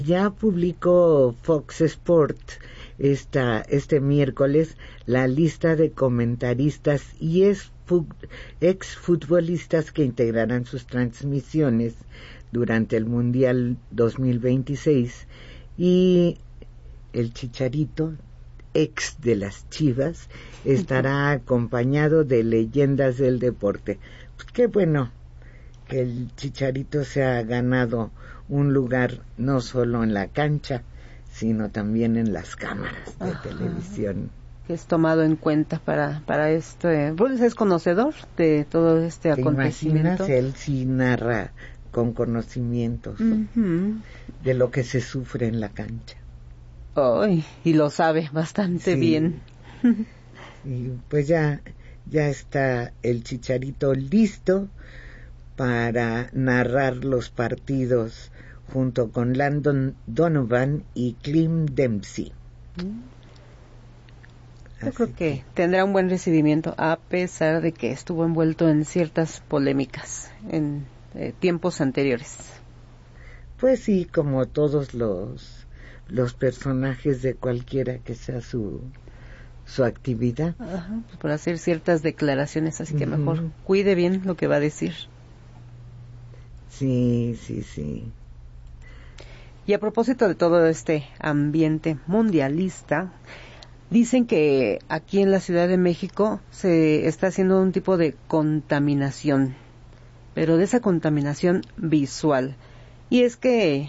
Ya publicó Fox Sport este miércoles la lista de comentaristas y exfutbolistas que integrarán sus transmisiones durante el Mundial 2026, y el Chicharito, ex de las Chivas, estará acompañado de leyendas del deporte. Pues qué bueno que el Chicharito se ha ganado un lugar no solo en la cancha, sino también en las cámaras de televisión. Que es tomado en cuenta para este, pues es conocedor de todo este acontecimiento. ¿Te imaginas? Él sí narra con conocimientos de lo que se sufre en la cancha. Y lo sabe bastante bien. Y pues ya está el Chicharito listo para narrar los partidos junto con Landon Donovan y Clint Dempsey. Yo creo que tendrá un buen recibimiento, a pesar de que estuvo envuelto en ciertas polémicas en tiempos anteriores. Pues sí, como todos los personajes de cualquiera que sea su actividad. Pues por hacer ciertas declaraciones, así que mejor cuide bien lo que va a decir. Sí. Y a propósito de todo este ambiente mundialista, dicen que aquí en la Ciudad de México se está haciendo un tipo de contaminación, pero de esa contaminación visual. Y es que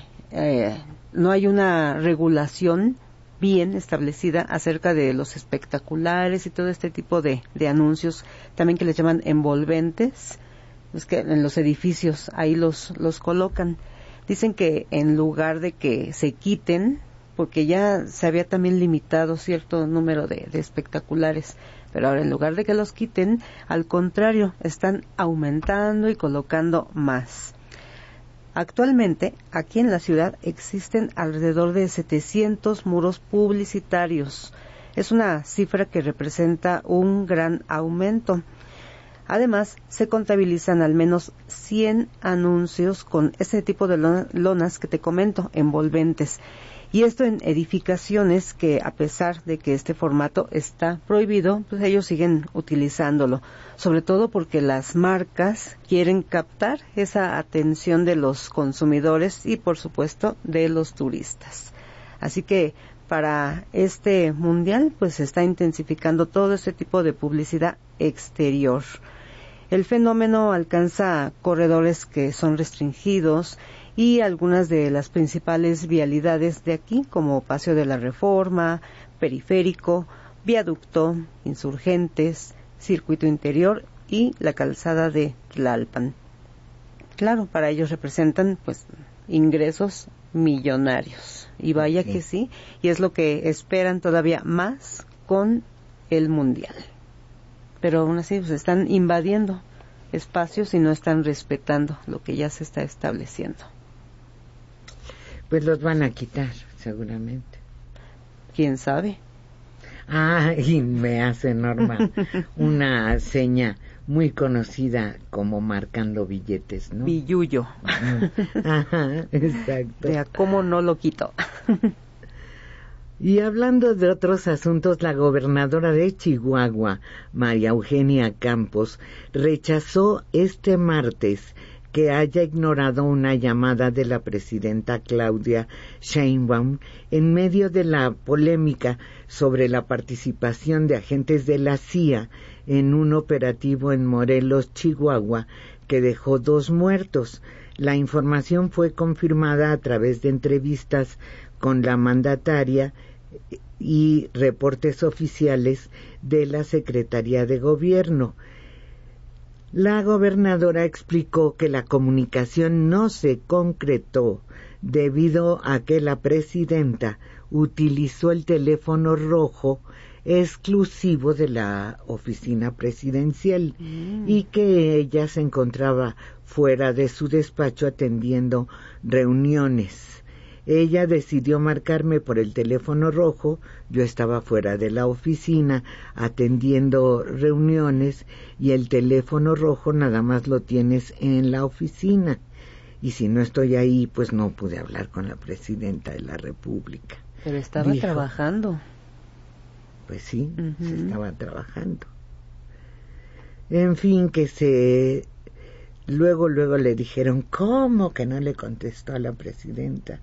no hay una regulación bien establecida acerca de los espectaculares y todo este tipo de anuncios, también que les llaman envolventes, es que en los edificios ahí los colocan. Dicen que en lugar de que se quiten, porque ya se había también limitado cierto número de espectaculares, pero ahora en lugar de que los quiten, al contrario, están aumentando y colocando más. Actualmente, aquí en la ciudad existen alrededor de 700 muros publicitarios. Es una cifra que representa un gran aumento. Además, se contabilizan al menos 100 anuncios con ese tipo de lonas que te comento, envolventes. Y esto en edificaciones que, a pesar de que este formato está prohibido, pues ellos siguen utilizándolo. Sobre todo porque las marcas quieren captar esa atención de los consumidores y, por supuesto, de los turistas. Así que para este mundial, pues se está intensificando todo este tipo de publicidad exterior. El fenómeno alcanza corredores que son restringidos y algunas de las principales vialidades de aquí, como Paseo de la Reforma, Periférico, Viaducto, Insurgentes, Circuito Interior y la calzada de Tlalpan. Claro, para ellos representan pues ingresos millonarios. Y vaya que sí, y es lo que esperan todavía más con el Mundial. Pero aún así pues están invadiendo espacios y no están respetando lo que ya se está estableciendo. Pues los van a quitar, seguramente. ¿Quién sabe? Y me hace Norma una seña muy conocida como marcando billetes, ¿no? Billullo. Ajá, exacto. De a cómo no lo quito. Y hablando de otros asuntos, la gobernadora de Chihuahua, María Eugenia Campos, rechazó este martes que haya ignorado una llamada de la presidenta Claudia Sheinbaum en medio de la polémica sobre la participación de agentes de la CIA en un operativo en Morelos, Chihuahua, que dejó 2 muertos. La información fue confirmada a través de entrevistas con la mandataria y reportes oficiales de la Secretaría de Gobierno. La gobernadora explicó que la comunicación no se concretó debido a que la presidenta utilizó el teléfono rojo exclusivo de la oficina presidencial y que ella se encontraba fuera de su despacho atendiendo reuniones. Ella decidió marcarme por el teléfono rojo, yo estaba fuera de la oficina atendiendo reuniones y el teléfono rojo nada más lo tienes en la oficina. y si no estoy ahí, pues no pude hablar con la presidenta de la República. Pero estaba trabajando. Pues sí, se estaba trabajando. En fin, que luego le dijeron, ¿cómo que no le contestó a la presidenta?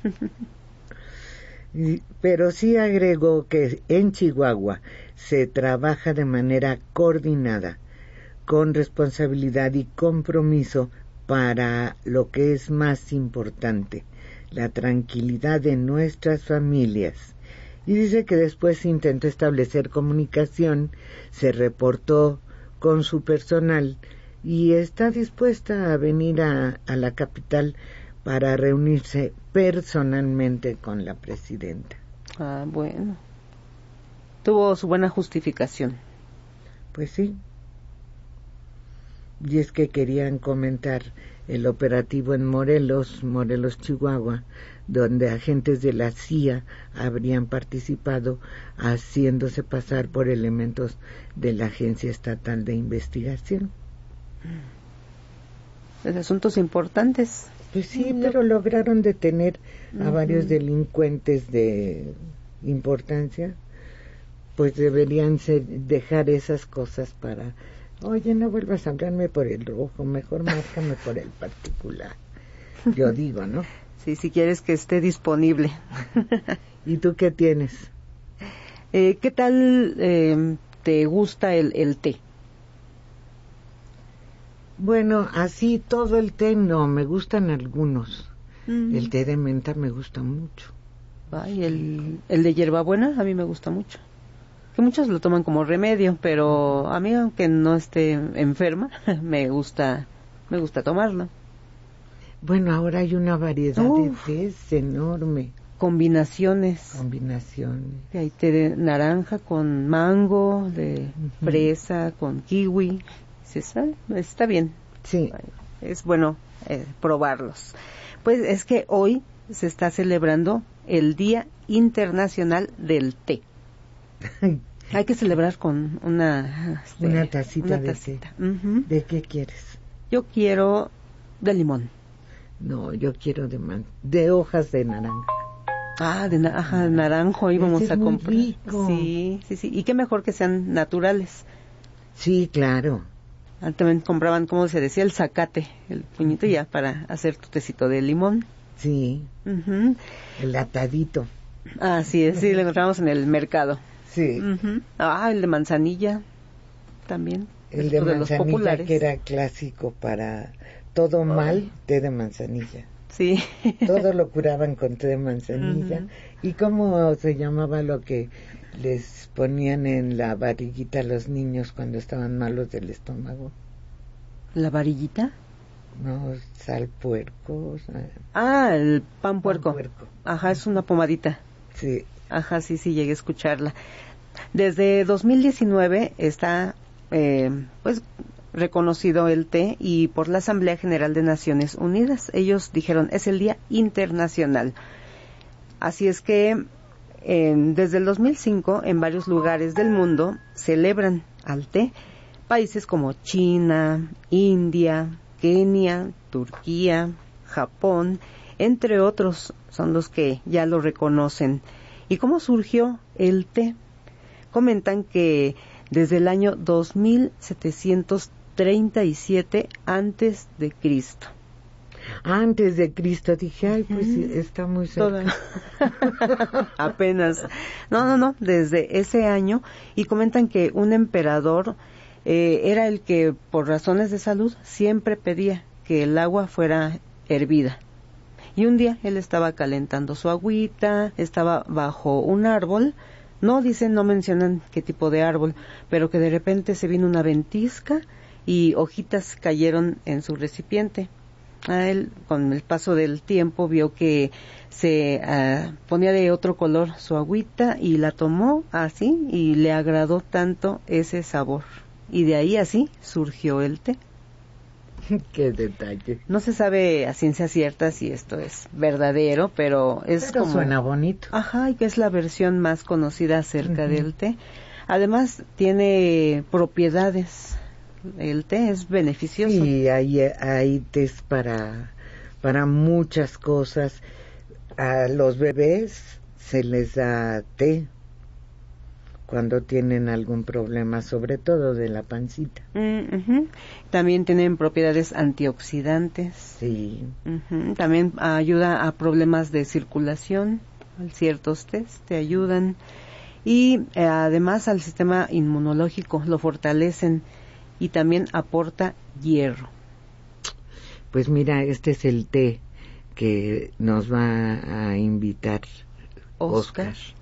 Pero sí agregó que en Chihuahua se trabaja de manera coordinada, con responsabilidad y compromiso para lo que es más importante, la tranquilidad de nuestras familias. Y dice que después intentó establecer comunicación, se reportó con su personal y está dispuesta a venir a la capital para reunirse personalmente con la presidenta. Ah, bueno. Tuvo su buena justificación. Pues sí. Y es que querían comentar el operativo en Morelos, Chihuahua, donde agentes de la CIA habrían participado haciéndose pasar por elementos de la Agencia Estatal de Investigación. Los asuntos importantes. Pues sí, pero lograron detener a varios delincuentes de importancia. Pues deberían dejar esas cosas para... Oye, no vuelvas a hablarme por el rojo, mejor márcame por el particular. Yo digo, ¿no? Sí, si quieres que esté disponible. ¿Y tú qué tienes? ¿Qué tal te gusta el té? Bueno, así todo el té no, me gustan algunos. El té de menta me gusta mucho. Ay, el de hierbabuena a mí me gusta mucho. Que muchos lo toman como remedio, pero a mí, aunque no esté enferma, me gusta tomarlo. Bueno, ahora hay una variedad de tés enorme. Combinaciones. Hay té de naranja con mango, de fresa con kiwi. Está bien. Sí. Es bueno probarlos. Pues es que hoy se está celebrando el Día Internacional del Té. Hay que celebrar con una tacita de té. ¿De qué quieres? Yo quiero de limón. No, yo quiero de hojas de naranja. Ah, de naranjo íbamos a comprar. Muy rico. Sí. Y qué mejor que sean naturales. Sí, claro. También compraban, como se decía, el zacate, el puñito ya para hacer tu tecito de limón. Sí. El atadito. Ah, sí, lo encontramos en el mercado. Sí. El de manzanilla también. El de manzanilla, que era clásico para todo mal, té de manzanilla. Sí. Todo lo curaban con té de manzanilla. ¿Y cómo se llamaba lo que les ponían en la varillita a los niños cuando estaban malos del estómago? ¿La varillita? No, sal puerco. El pan puerco. Ajá, es una pomadita. Sí. Ajá, sí, llegué a escucharla. Desde 2019 está, pues, reconocido el té y por la Asamblea General de Naciones Unidas. Ellos dijeron, es el Día Internacional. Así es que desde el 2005 en varios lugares del mundo celebran al té. Países como China, India, Kenia, Turquía, Japón, entre otros son los que ya lo reconocen. ¿Y cómo surgió el té? Comentan que desde el año 2737 antes de Cristo. Antes de Cristo, dije, pues está muy cerca. Apenas. No, desde ese año. Y comentan que un emperador era el que, por razones de salud, siempre pedía que el agua fuera hervida. Y un día él estaba calentando su agüita, estaba bajo un árbol. No mencionan qué tipo de árbol, pero que de repente se vino una ventisca y hojitas cayeron en su recipiente. A él, con el paso del tiempo, vio que se ponía de otro color su agüita y la tomó así y le agradó tanto ese sabor. Y de ahí así surgió el té. Qué detalle. No se sabe a ciencia cierta si esto es verdadero, pero como... suena bonito. Ajá, y que es la versión más conocida acerca del té. Además, tiene propiedades. El té es beneficioso. Y hay tés para para muchas cosas. A los bebés se les da té cuando tienen algún problema, sobre todo de la pancita. También tienen propiedades antioxidantes. Sí. También ayuda a problemas de circulación. Ciertos tés te ayudan. Y además al sistema inmunológico lo fortalecen y también aporta hierro. Pues mira, este es el té que nos va a invitar Oscar.